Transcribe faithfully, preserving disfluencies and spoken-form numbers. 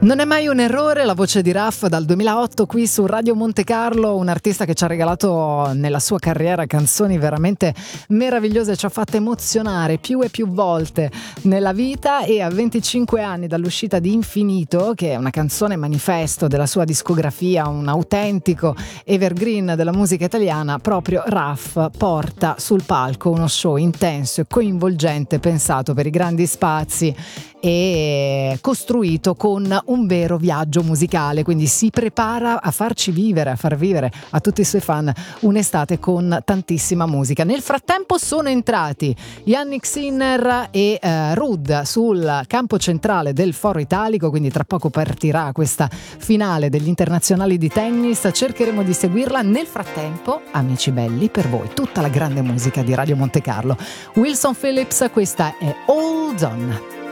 Non è mai un errore, la voce di Raf dal duemilaotto qui su Radio Monte Carlo, un artista che ci ha regalato nella sua carriera canzoni veramente meravigliose, ci ha fatto emozionare più e più volte nella vita, e a venticinque anni dall'uscita di Infinito, che è una canzone manifesto della sua discografia, un autentico evergreen della musica italiana, proprio Raf porta sul palco uno show intenso e coinvolgente, pensato per i grandi spazi e costruito con un vero viaggio musicale, quindi si prepara a farci vivere, a far vivere a tutti i suoi fan un'estate con tantissima musica. Nel frattempo sono entrati Yannick Sinner e eh, Rud sul campo centrale del Foro Italico, quindi tra poco partirà questa finale degli internazionali di tennis, cercheremo di seguirla. Nel frattempo, amici belli, per voi tutta la grande musica di Radio Monte Carlo. Wilson Phillips, questa è Hold On.